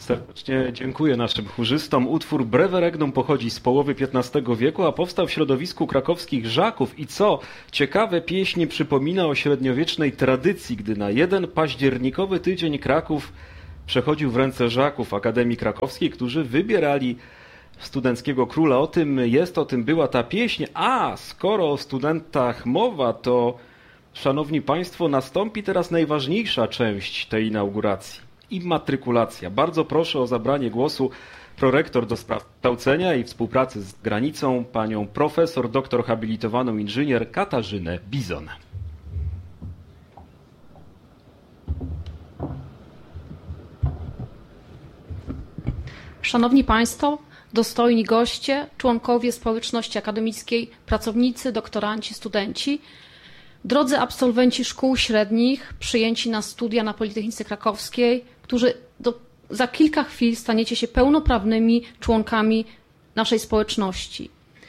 Serdecznie dziękuję naszym chórzystom. Utwór Breve Regnum pochodzi z połowy XV wieku, a powstał w środowisku krakowskich Żaków i co ciekawe, pieśń przypomina o średniowiecznej tradycji, gdy na jeden październikowy tydzień Kraków przechodził w ręce Żaków Akademii Krakowskiej, którzy wybierali studenckiego króla. O tym była ta pieśń. A skoro o studentach mowa, to szanowni państwo, nastąpi teraz najważniejsza część tej inauguracji. Immatrykulacja. Bardzo proszę o zabranie głosu prorektor do spraw kształcenia i współpracy z granicą, panią profesor, doktor habilitowaną inżynier Katarzynę Bizon. Szanowni Państwo, dostojni goście, członkowie społeczności akademickiej, pracownicy, doktoranci, studenci, drodzy absolwenci szkół średnich, przyjęci na studia na Politechnice Krakowskiej, którzy za kilka chwil staniecie się pełnoprawnymi członkami naszej społeczności.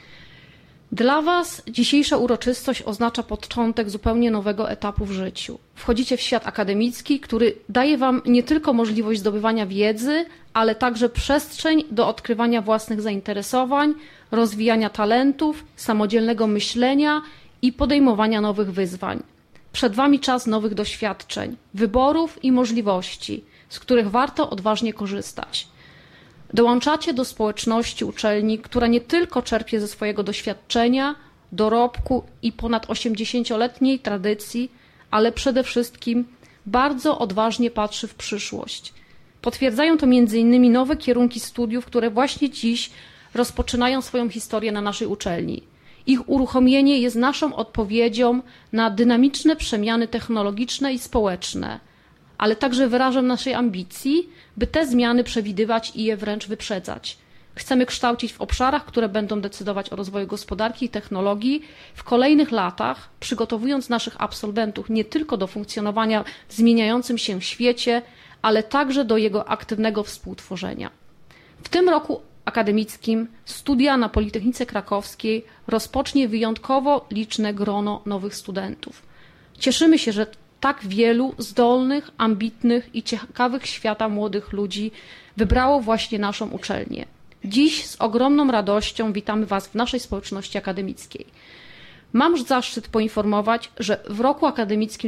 Dla Was dzisiejsza uroczystość oznacza początek zupełnie nowego etapu w życiu. Wchodzicie w świat akademicki, który daje Wam nie tylko możliwość zdobywania wiedzy, ale także przestrzeń do odkrywania własnych zainteresowań, rozwijania talentów, samodzielnego myślenia i podejmowania nowych wyzwań. Przed Wami czas nowych doświadczeń, wyborów i możliwości, z których warto odważnie korzystać. Dołączacie do społeczności uczelni, która nie tylko czerpie ze swojego doświadczenia, dorobku i ponad 80-letniej tradycji, ale przede wszystkim bardzo odważnie patrzy w przyszłość. Potwierdzają to m.in. nowe kierunki studiów, które właśnie dziś rozpoczynają swoją historię na naszej uczelni. Ich uruchomienie jest naszą odpowiedzią na dynamiczne przemiany technologiczne i społeczne, ale także wyrażem naszej ambicji, by te zmiany przewidywać i je wręcz wyprzedzać. Chcemy kształcić w obszarach, które będą decydować o rozwoju gospodarki i technologii w kolejnych latach, przygotowując naszych absolwentów nie tylko do funkcjonowania w zmieniającym się świecie, ale także do jego aktywnego współtworzenia. W tym roku akademickim studia na Politechnice Krakowskiej rozpocznie wyjątkowo liczne grono nowych studentów. Cieszymy się, że tak wielu zdolnych, ambitnych i ciekawych świata młodych ludzi wybrało właśnie naszą uczelnię. Dziś z ogromną radością witamy Was w naszej społeczności akademickiej. Mam zaszczyt poinformować, że w roku akademickim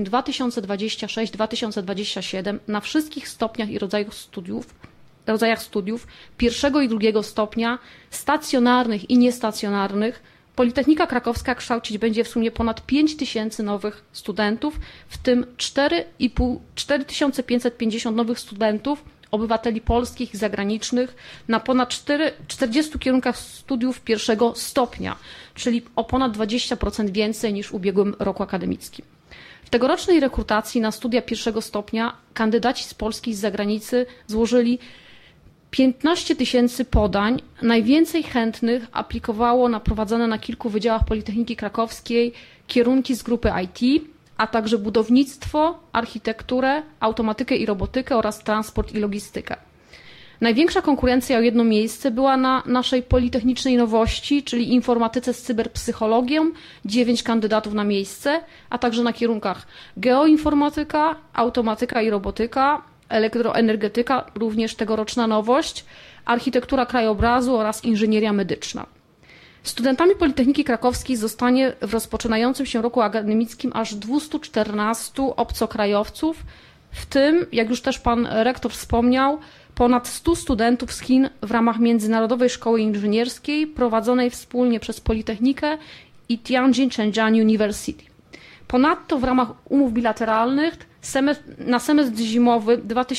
2026-2027 na wszystkich stopniach i rodzajach studiów pierwszego i drugiego stopnia, stacjonarnych i niestacjonarnych, Politechnika Krakowska kształcić będzie w sumie ponad 5000 nowych studentów, w tym 4550 nowych studentów, obywateli polskich i zagranicznych na ponad 40 kierunkach studiów pierwszego stopnia, czyli o ponad 20% więcej niż w ubiegłym roku akademickim. W tegorocznej rekrutacji na studia pierwszego stopnia kandydaci z Polski i z zagranicy złożyli 15 000 podań. Najwięcej chętnych aplikowało na prowadzone na kilku wydziałach Politechniki Krakowskiej kierunki z grupy IT, a także budownictwo, architekturę, automatykę i robotykę oraz transport i logistykę. Największa konkurencja o jedno miejsce była na naszej politechnicznej nowości, czyli informatyce z cyberpsychologią, 9 kandydatów na miejsce, a także na kierunkach geoinformatyka, automatyka i robotyka, elektroenergetyka, również tegoroczna nowość, architektura krajobrazu oraz inżynieria medyczna. Studentami Politechniki Krakowskiej zostanie w rozpoczynającym się roku akademickim aż 214 obcokrajowców, w tym, jak już też pan rektor wspomniał, ponad 100 studentów z Chin w ramach Międzynarodowej Szkoły Inżynierskiej prowadzonej wspólnie przez Politechnikę i Tianjin Shenzhen University. Ponadto w ramach umów bilateralnych na semestr zimowy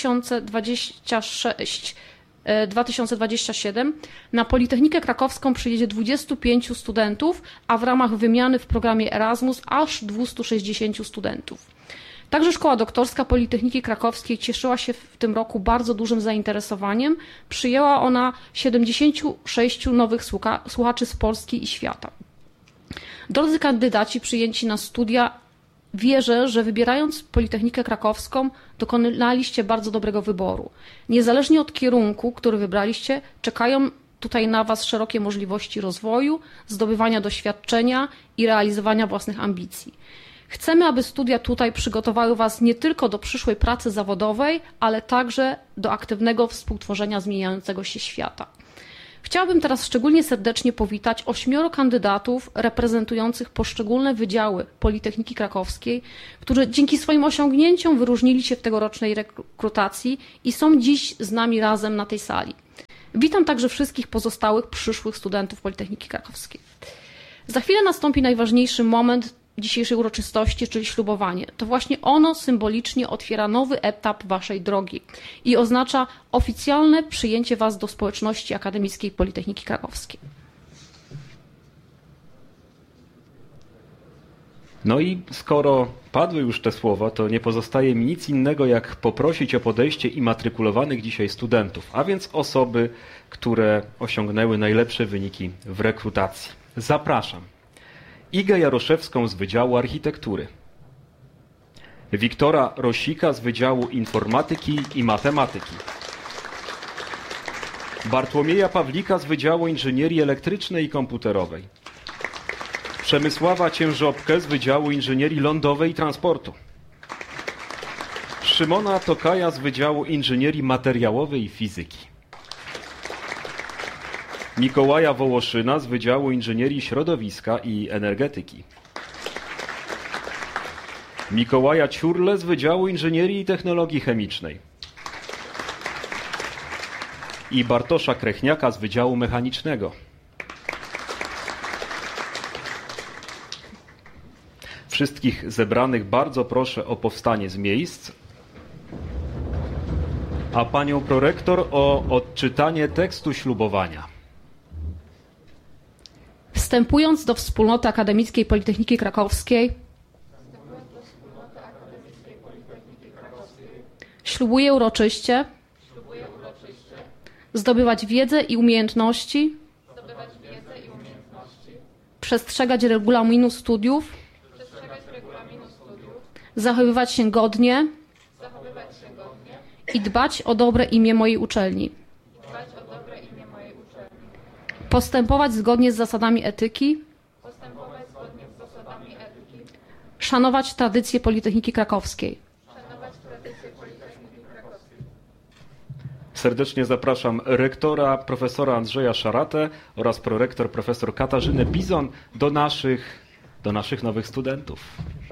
2026-2027 na Politechnikę Krakowską przyjedzie 25 studentów, a w ramach wymiany w programie Erasmus aż 260 studentów. Także Szkoła Doktorska Politechniki Krakowskiej cieszyła się w tym roku bardzo dużym zainteresowaniem. Przyjęła ona 76 nowych słuchaczy z Polski i świata. Drodzy kandydaci przyjęci na studia, wierzę, że wybierając Politechnikę Krakowską dokonaliście bardzo dobrego wyboru. Niezależnie od kierunku, który wybraliście, czekają tutaj na Was szerokie możliwości rozwoju, zdobywania doświadczenia i realizowania własnych ambicji. Chcemy, aby studia tutaj przygotowały Was nie tylko do przyszłej pracy zawodowej, ale także do aktywnego współtworzenia zmieniającego się świata. Chciałabym teraz szczególnie serdecznie powitać 8 kandydatów reprezentujących poszczególne wydziały Politechniki Krakowskiej, którzy dzięki swoim osiągnięciom wyróżnili się w tegorocznej rekrutacji i są dziś z nami razem na tej sali. Witam także wszystkich pozostałych przyszłych studentów Politechniki Krakowskiej. Za chwilę nastąpi najważniejszy moment dzisiejszej uroczystości, czyli ślubowanie. To właśnie ono symbolicznie otwiera nowy etap Waszej drogi i oznacza oficjalne przyjęcie Was do społeczności akademickiej Politechniki Krakowskiej. No i skoro padły już te słowa, to nie pozostaje mi nic innego, jak poprosić o podejście immatrykulowanych dzisiaj studentów, a więc osoby, które osiągnęły najlepsze wyniki w rekrutacji. Zapraszam Igę Jaroszewską z Wydziału Architektury, Wiktora Rosika z Wydziału Informatyki i Matematyki, Bartłomieja Pawlika z Wydziału Inżynierii Elektrycznej i Komputerowej, Przemysława Ciężopkę z Wydziału Inżynierii Lądowej i Transportu, Szymona Tokaja z Wydziału Inżynierii Materiałowej i Fizyki, Mikołaja Wołoszyna z Wydziału Inżynierii Środowiska i Energetyki, Mikołaja Ciurle z Wydziału Inżynierii i Technologii Chemicznej i Bartosza Krechniaka z Wydziału Mechanicznego. Wszystkich zebranych bardzo proszę o powstanie z miejsc, a panią prorektor o odczytanie tekstu ślubowania. Wstępując do wspólnoty akademickiej Politechniki Krakowskiej, ślubuję uroczyście zdobywać wiedzę i umiejętności, przestrzegać regulaminu studiów, zachowywać się godnie i dbać o dobre imię mojej uczelni. Postępować zgodnie z zasadami etyki, szanować tradycje Politechniki Krakowskiej. Serdecznie zapraszam rektora profesora Andrzeja Szaratę oraz prorektor profesor Katarzynę Bizon do naszych nowych studentów.